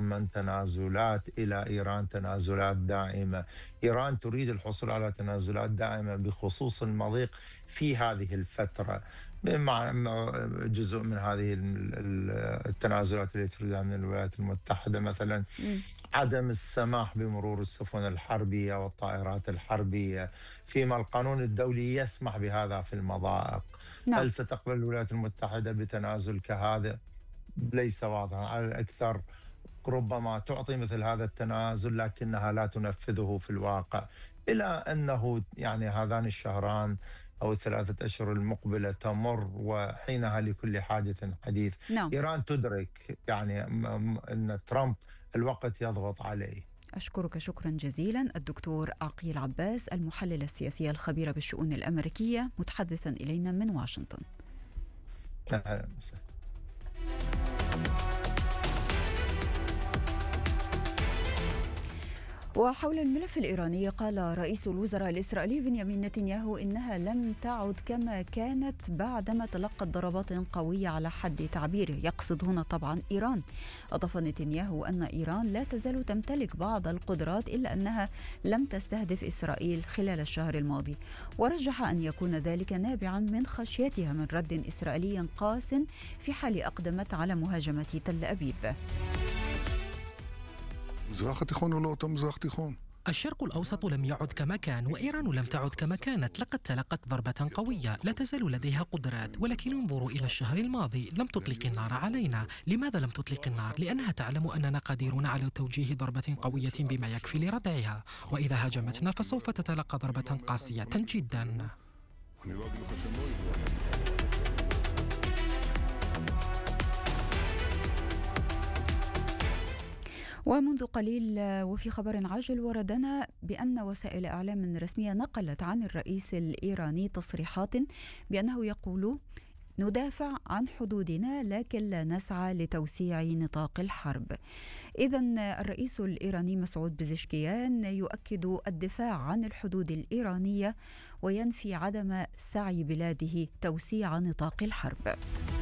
من تنازلات إلى إيران تنازلات دائمة. إيران تريد الحصول على تنازلات دائمة بخصوص المضيق في هذه الفترة. مع جزء من هذه التنازلات التي تريدها من الولايات المتحدة، مثلا مم. عدم السماح بمرور السفن الحربية والطائرات الحربية، فيما القانون الدولي يسمح بهذا في المضائق. نعم. هل ستقبل الولايات المتحدة بتنازل كهذا؟ ليس واضحا. على الأكثر ربما تعطي مثل هذا التنازل لكنها لا تنفذه في الواقع، إلى أنه يعني هذان الشهران أو الثلاثة أشهر المقبلة تمر، وحينها لكل حادث حديث. نعم. إيران تدرك يعني أن ترامب الوقت يضغط عليه. أشكرك شكرا جزيلا الدكتور عقيل عباس، المحلل السياسي الخبير بالشؤون الأمريكية، متحدثا إلينا من واشنطن. أهلا وسهلا. وحول الملف الإيراني، قال رئيس الوزراء الإسرائيلي بنيامين نتنياهو إنها لم تعد كما كانت بعدما تلقت ضربات قوية على حد تعبيره، يقصد هنا طبعا إيران. أضاف نتنياهو أن إيران لا تزال تمتلك بعض القدرات إلا أنها لم تستهدف إسرائيل خلال الشهر الماضي، ورجح أن يكون ذلك نابعا من خشيتها من رد إسرائيلي قاس في حال أقدمت على مهاجمة تل أبيب. המזרח התיכון הוא לא אותו מזרח תיכון. الشرق الأوسط لم يعد كما كان، وإيران لم تعد كما كانت. لقد تلقت ضربة قوية، لا تزال لديها قدرات، ولكن انظروا إلى الشهر الماضي، لم تطلق النار علينا. لماذا لم تطلق النار؟ لأنها تعلم أننا قادرون على توجيه ضربة قوية بما يكفي لردعها، وإذا هاجمتنا فسوف تتلقى ضربة قاسية جدا. אני לא אגיד לך שהם לא ידעו. ومنذ قليل وفي خبر عاجل وردنا بأن وسائل إعلام رسمية نقلت عن الرئيس الإيراني تصريحات بأنه يقول: ندافع عن حدودنا لكن لا نسعى لتوسيع نطاق الحرب. إذن الرئيس الإيراني مسعود بزشكيان يؤكد الدفاع عن الحدود الإيرانية وينفي عدم سعي بلاده توسيع نطاق الحرب.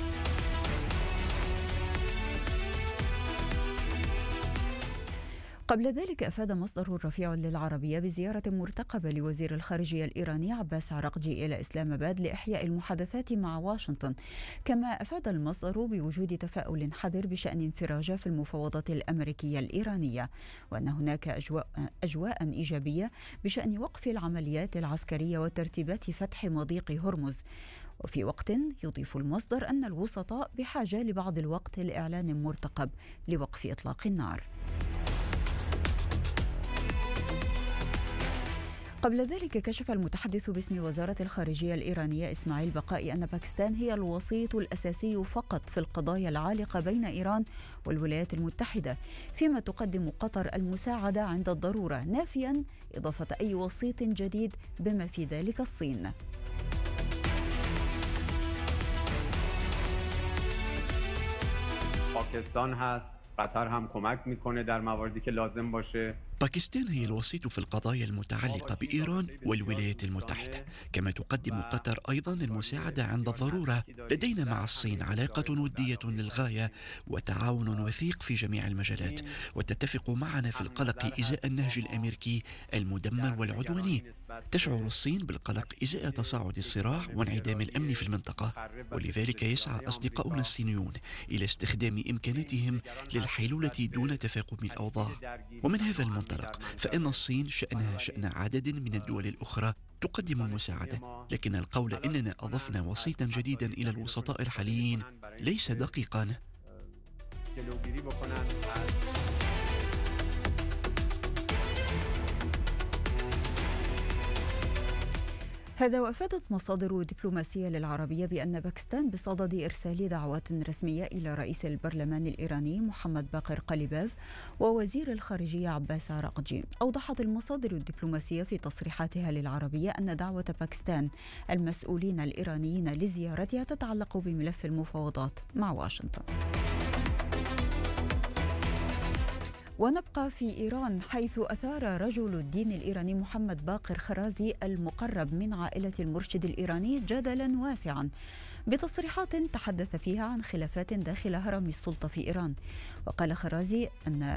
قبل ذلك أفاد مصدر رفيع للعربية بزيارة مرتقبة لوزير الخارجية الإيراني عباس عراقجي إلى إسلام آباد لإحياء المحادثات مع واشنطن. كما أفاد المصدر بوجود تفاؤل حذر بشأن انفراجة في المفاوضات الأمريكية الإيرانية، وأن هناك أجواء إيجابية بشأن وقف العمليات العسكرية وترتيبات فتح مضيق هرمز. وفي وقت يضيف المصدر أن الوسطاء بحاجة لبعض الوقت لإعلان مرتقب لوقف إطلاق النار. قبل ذلك كشف المتحدث باسم وزارة الخارجية الإيرانية إسماعيل بقائي أن باكستان هي الوسيط الأساسي فقط في القضايا العالقة بين إيران والولايات المتحدة، فيما تقدم قطر المساعدة عند الضرورة، نافيا إضافة أي وسيط جديد بما في ذلك الصين. پاکستان هست، قطر هم کمک میکنه در مواردی که لازم باشه. باكستان هي الوسيط في القضايا المتعلقة بإيران والولايات المتحدة، كما تقدم قطر أيضا المساعدة عند الضرورة. لدينا مع الصين علاقة ودية للغاية وتعاون وثيق في جميع المجالات، وتتفق معنا في القلق إزاء النهج الأمريكي المدمر والعدواني. تشعر الصين بالقلق إزاء تصاعد الصراع وانعدام الأمن في المنطقة، ولذلك يسعى أصدقاؤنا الصينيون إلى استخدام إمكاناتهم للحيلولة دون تفاقم الأوضاع. ومن هذا المنطلق فإن الصين شأنها شأن عدد من الدول الأخرى تقدم المساعدة، لكن القول إننا أضفنا وسيطا جديدا إلى الوسطاء الحاليين ليس دقيقا. هذا وأفادت مصادر دبلوماسية للعربية بأن باكستان بصدد إرسال دعوات رسمية إلى رئيس البرلمان الإيراني محمد باقر قليباف ووزير الخارجية عباس عراقجي. أوضحت المصادر الدبلوماسية في تصريحاتها للعربية أن دعوة باكستان المسؤولين الإيرانيين لزيارتها تتعلق بملف المفاوضات مع واشنطن. ونبقى في إيران، حيث أثار رجل الدين الإيراني محمد باقر خرازي المقرب من عائلة المرشد الإيراني جدلا واسعا بتصريحات تحدث فيها عن خلافات داخل هرم السلطة في إيران. وقال خرازي أن